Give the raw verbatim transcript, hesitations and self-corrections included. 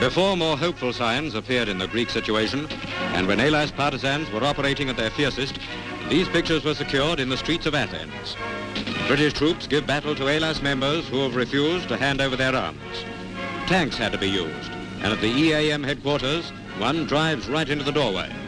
Before more hopeful signs appeared in the Greek situation, and when Hellas partisans were operating at their fiercest, these pictures were secured in the streets of Athens. British troops give battle to Hellas members who have refused to hand over their arms. Tanks had to be used, and at the E A M headquarters, one drives right into the doorway.